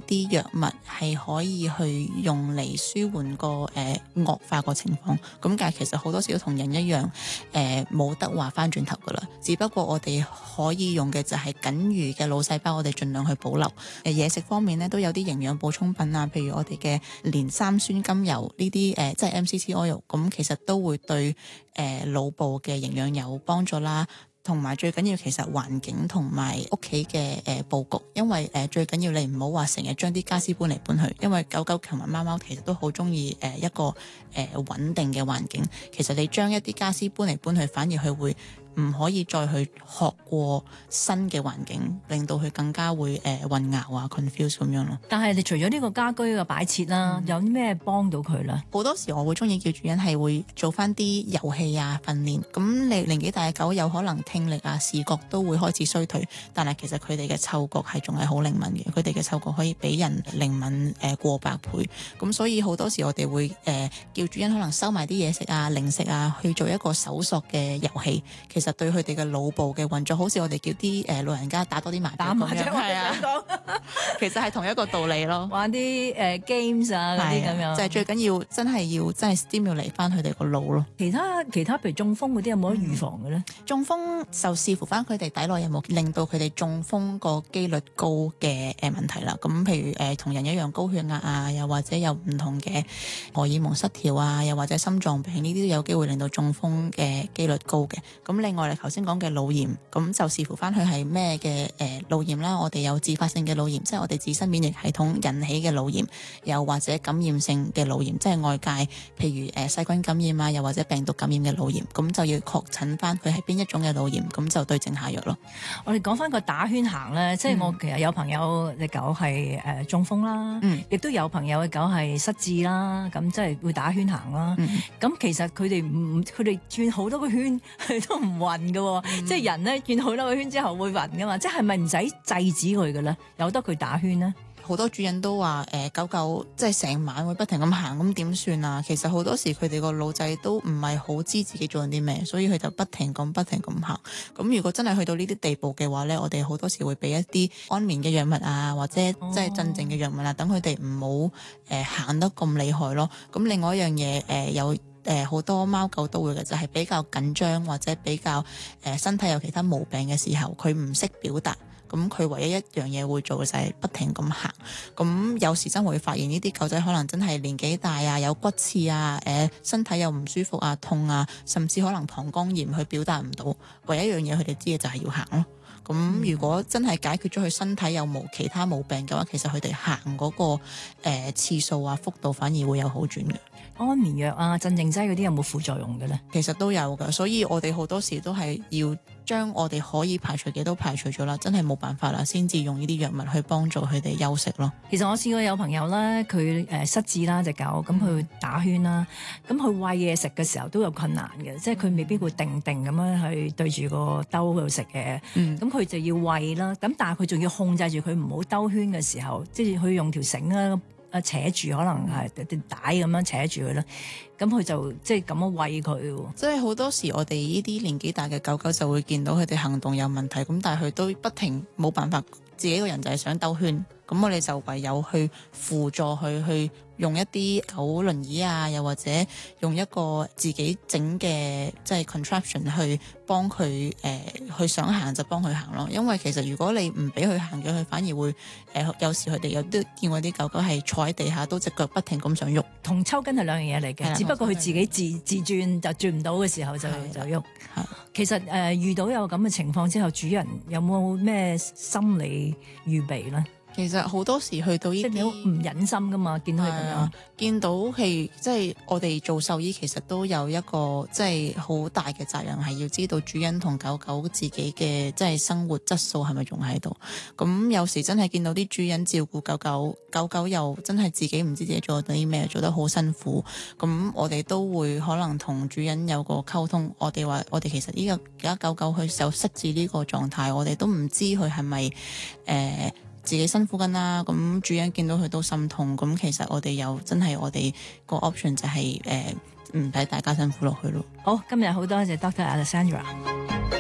啲藥物係可以去用嚟舒緩個惡化個情況。咁但係其實好多時都同人一樣，冇得話翻轉頭噶啦。只不過我哋可以用嘅就係僅餘嘅腦細胞，我哋盡量去保留。嘢食方面呢，都有啲營養補充品啊，譬如我哋嘅連三酸甘油呢啲即係 MCT oil， 咁其實都會對腦部嘅營養有幫助啦。同埋最緊要其實環境同埋屋企嘅佈局，因為最緊要你唔好話成日將啲家私搬嚟搬去，因為狗狗同埋貓貓其實都好中意一個穩定嘅環境。其實你將一啲家私搬嚟搬去，反而佢會唔可以再去學過新嘅環境，令到佢更加會混淆啊 confuse 咁樣咯。 但係你除咗呢個家居嘅擺設啦，有啲咩幫到佢咧？ 好多時我會中意叫主人係會做翻啲遊戲啊訓練。咁你年紀大嘅狗有可能聽力啊視覺都會開始衰退，但係其實佢哋嘅嗅覺係仲係好靈敏嘅，佢哋嘅嗅覺可以比人靈敏過百倍。咁所以好多時我哋會叫主人可能收埋啲嘢食啊零食啊去做一個搜索嘅遊戲。其實對佢哋嘅腦部嘅運作，好似我哋叫啲老人家打多啲麻雀咁樣，係啊，其實係同一個道理咯。 玩啲games 啊嗰啲咁樣， 就係最緊要真係 stimulate 翻佢哋個腦咯。 其他譬如中風嗰啲有冇得預防嘅咧？ 中風就視乎翻佢哋體內有冇令到佢哋中風個機率高嘅問題啦。咁譬如同人一樣高血壓啊，又或者有唔同嘅荷爾蒙失調啊，又或者心臟病呢啲都有機會令到中風嘅機率高嘅。咁另外你頭先講嘅腦炎，咁就視乎翻佢係咩嘅腦炎啦。我哋有自發性嘅腦炎，即係我哋自身免疫系統引起嘅腦炎，又或者感染性嘅腦炎，即係外界譬如細菌感染啊，又或者病毒感染嘅腦炎，咁就要確診翻佢係邊一種嘅腦炎，咁就對症下藥咯。 我哋講翻個打圈行咧，即係我其實有朋友隻狗係中風啦，亦都有朋友嘅狗係失智啦，咁即係會打圈行啦。咁其實佢哋轉好多個圈，佢都唔暈㗎。即係人咧轉好多個圈之後會暈噶嘛，即係咪唔使制止佢嘅咧？由得佢打圈咧？ 好多主人都話狗狗即係成晚會不停咁行，咁點算啊？其實好多時佢哋個腦仔都唔係好知自己做緊啲咩，所以佢就不停咁行。咁如果真係去到呢啲地步嘅話咧，我哋好多時會俾一啲安眠嘅藥物啊，或者即係鎮靜嘅藥物啊，等佢哋唔好行得咁厲害咯。咁另外一樣嘢有好多貓狗都會嘅，就係比較緊張或者比較身體有其他毛病嘅時候，佢唔識表達，咁佢唯一一樣嘢會做嘅就係不停咁行。咁有時真會發現呢啲狗仔可能真係年紀大啊，有骨刺啊，身體又唔舒服啊，痛啊，甚至可能膀胱炎，佢表達唔到，唯一一樣嘢佢哋知嘅就係要行咯。咁如果真係解決咗佢身體有冇其他毛病嘅話，其實佢哋行嗰個次數啊幅度反而會有好轉嘅。 安眠藥啊鎮靜劑嗰啲有冇副作用嘅咧？ 其實都有㗎，所以我哋好多時都係要將我哋可以排除嘅都排除咗啦，真係冇辦法啦，先至用呢啲藥物去幫助佢哋休息咯。 其實我試過有朋友咧，佢失智啦隻狗，咁佢打圈啦，咁佢餵嘢食嘅時候都有困難嘅，即係佢未必會定咁樣去對住個兜度食嘅，咁佢就要餵啦，咁但係佢仲要控制住佢唔好兜圈嘅時候，即係佢用條繩啦。扯住可能係啲帶咁樣扯住佢啦，咁佢就即係咁樣餵佢。 即係好多時我哋呢啲年紀大嘅狗狗就會見到佢哋行動有問題，咁但係佢都不停冇辦法，自己個人就係想兜圈，咁我哋就唯有去輔助佢去用一啲狗輪椅啊，又或者用一個自己整嘅即係 contraption 去幫佢去想行就幫佢行咯。因為其實如果你唔俾佢行嘅，佢反而會有時佢哋有都見過啲狗狗係坐喺地下都隻腳不停咁想喐， 同抽筋係兩樣嘢嚟嘅，只不過佢自己自轉就轉唔到嘅時候就喐。其實遇到有咁嘅情況之後，主人有冇咩心理預備咧？ 其實好多時去到呢啲， 即係唔忍心噶嘛，見到佢咁樣， 見到係即係我哋做獸醫，其實都有一個即係好大嘅責任，係要知道主人同狗狗自己嘅即係生活質素係咪仲喺度。咁有時真係見到啲主人照顧狗狗，狗狗又真係自己唔知自己做咗啲咩，做得好辛苦。咁我哋都會可能同主人有個溝通，我哋話我哋其實呢個而家狗狗佢有失智呢個狀態，我哋都唔知佢係咪自己辛苦緊啦，咁主人見到佢都心痛，咁其實我哋又真係我哋個 option 就係唔俾大家辛苦落去咯。 好，今日好多謝 Dr. Alexandra。